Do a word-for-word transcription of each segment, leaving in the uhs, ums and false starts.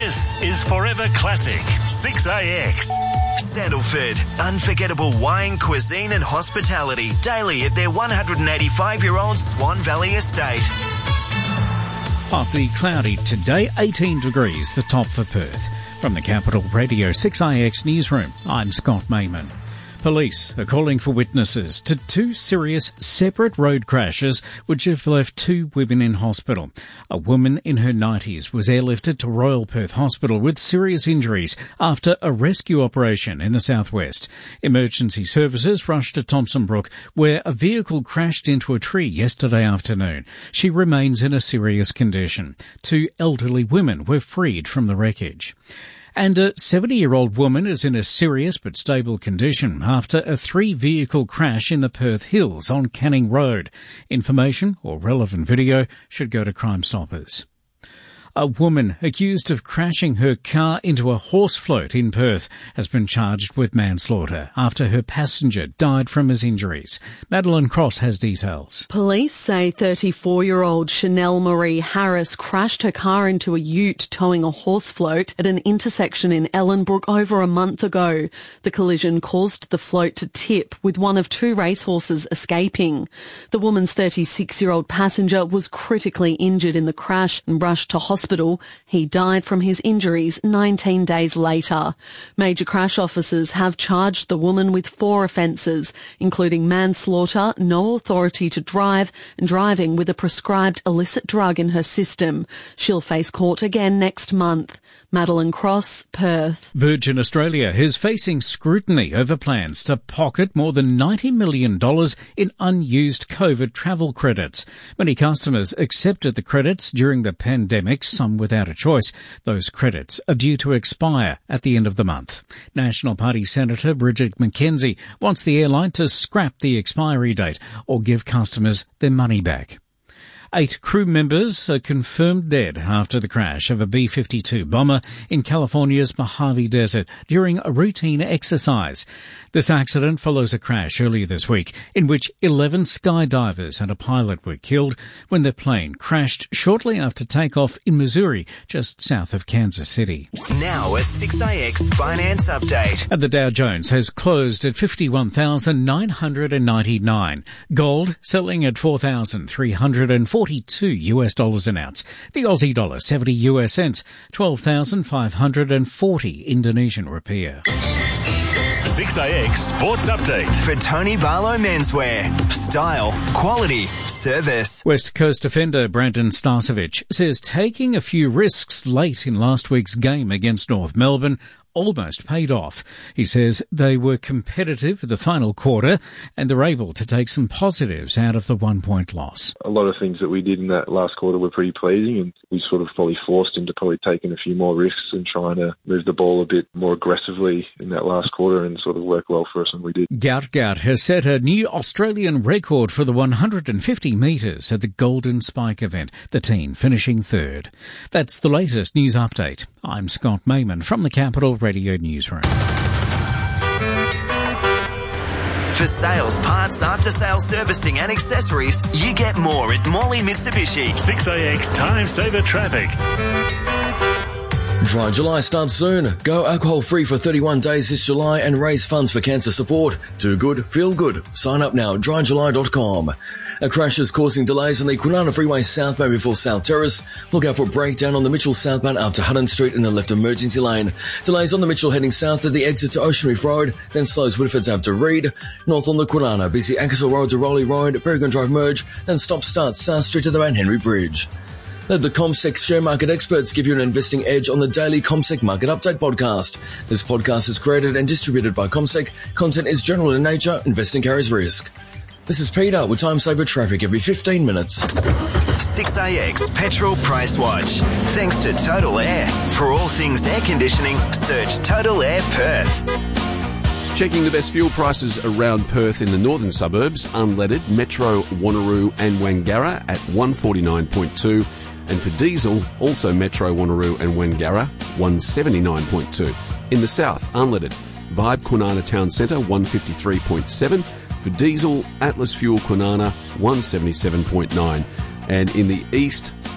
This is Forever Classic, six A X. Sandalford, unforgettable wine, cuisine and hospitality daily at their one hundred eighty-five-year-old Swan Valley estate. Partly cloudy today, eighteen degrees, the top for Perth. From the Capital Radio six A X newsroom, I'm Scott Mayman. Police are calling for witnesses to two serious separate road crashes which have left two women in hospital. A woman in her nineties was airlifted to Royal Perth Hospital with serious injuries after a rescue operation in the southwest. Emergency services rushed to Thompson Brook where a vehicle crashed into a tree yesterday afternoon. She remains in a serious condition. Two elderly women were freed from the wreckage. And a seventy-year-old woman is in a serious but stable condition after a three-vehicle crash in the Perth Hills on Canning Road. Information or relevant video should go to Crime Stoppers. A woman accused of crashing her car into a horse float in Perth has been charged with manslaughter after her passenger died from his injuries. Madeline Cross has details. Police say thirty-four-year-old Chanel Marie Harris crashed her car into a ute towing a horse float at an intersection in Ellenbrook over a month ago. The collision caused the float to tip, with one of two racehorses escaping. The woman's thirty-six-year-old passenger was critically injured in the crash and rushed to hospital. Hospital. He died from his injuries nineteen days later. Major crash officers have charged the woman with four offences, including manslaughter, no authority to drive, and driving with a prescribed illicit drug in her system. She'll face court again next month. Madeline Cross, Perth. Virgin Australia is facing scrutiny over plans to pocket more than ninety million dollars in unused COVID travel credits. Many customers accepted the credits during the pandemic, some without a choice. Those credits are due to expire at the end of the month. National Party Senator Bridget McKenzie wants the airline to scrap the expiry date or give customers their money back. Eight crew members are confirmed dead after the crash of a B fifty-two bomber in California's Mojave Desert during a routine exercise. This accident follows a crash earlier this week in which eleven skydivers and a pilot were killed when their plane crashed shortly after takeoff in Missouri, just south of Kansas City. Now a six A X finance update. And the Dow Jones has closed at fifty-one thousand nine hundred ninety-nine. Gold selling at four thousand three hundred forty-two U S dollars an ounce. The Aussie dollar seventy U S cents, twelve thousand five hundred forty Indonesian rupiah. six A X Sports Update. For Tony Barlow Menswear. Style, quality, service. West Coast defender Brandon Starcevic says taking a few risks late in last week's game against North Melbourne almost paid off. He says they were competitive for the final quarter and they're able to take some positives out of the one-point loss. A lot of things that we did in that last quarter were pretty pleasing, and we sort of probably forced him to probably taking a few more risks and trying to move the ball a bit more aggressively in that last quarter, and sort of worked well for us, and we did. Gout Gout has set a new Australian record for the one hundred fifty metres at the Golden Spike event, the teen finishing third. That's the latest news update. I'm Scott Mayman from the Capital Radio Newsroom. For sales, parts, after-sales servicing and accessories, you get more at Morley Mitsubishi. six A X Time Saver Traffic. Dry July starts soon. Go alcohol-free for thirty-one days this July and raise funds for cancer support. Do good, feel good. Sign up now, dry july dot com. A crash is causing delays on the Kwinana Freeway southbound before South Terrace. Look out for a breakdown on the Mitchell southbound after Hutton Street in the left emergency lane. Delays on the Mitchell heading south at the exit to Ocean Reef Road, then slows Whitford's out to Reed. North on the Kwinana, busy Ankesell Road to Rowley Road, Peregrine Drive merge, then stop start South Street to the Mount Henry Bridge. Let the CommSec share market experts give you an investing edge on the daily CommSec Market Update podcast. This podcast is created and distributed by CommSec. Content is general in nature. Investing carries risk. This is Peter with Time Saver Traffic every fifteen minutes. six A X Petrol Price Watch. Thanks to Total Air. For all things air conditioning, search Total Air Perth. Checking the best fuel prices around Perth in the northern suburbs. Unleaded, Metro, Wanneroo and Wangara at one forty-nine point two. And for diesel, also Metro, Wanneroo and Wangara, one seventy-nine point two. In the south, unleaded, Vibe Kwinana Town Centre, one fifty-three point seven. For diesel, Atlas Fuel Kwinana, one seventy-seven point nine. And in the east,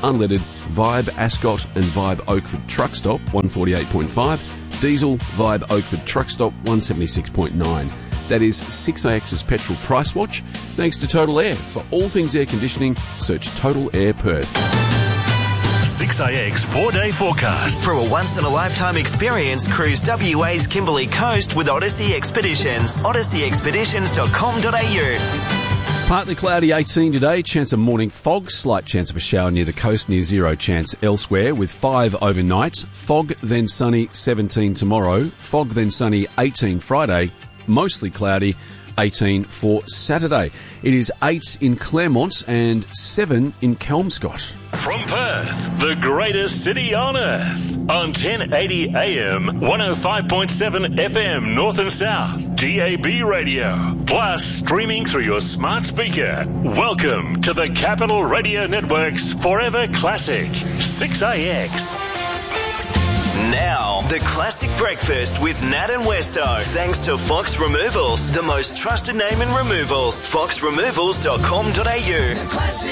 unleaded, Vibe Ascot and Vibe Oakford Truck Stop, one forty-eight point five. Diesel, Vibe Oakford Truck Stop, one seventy-six point nine. That is six A X's petrol price watch. Thanks to Total Air. For all things air conditioning, search Total Air Perth. six A X four-day forecast. For a once-in-a-lifetime experience, cruise W A's Kimberley Coast with Odyssey Expeditions. odyssey expeditions dot com dot a u. Partly cloudy, eighteen today, chance of morning fog, slight chance of a shower near the coast, near zero chance elsewhere, with five overnight. Fog, then sunny, seventeen tomorrow. Fog, then sunny, eighteen Friday. Mostly cloudy, eighteen for Saturday. It is eight in Claremont and seven in Kelmscott. From Perth, the greatest city on earth. On ten eighty A M, one oh five point seven F M North and South, D A B radio. Plus streaming through your smart speaker. Welcome to the Capital Radio Network's Forever Classic, six A X. Now, the classic breakfast with Nat and Westo. Thanks to Fox Removals, the most trusted name in removals. fox removals dot com dot a u.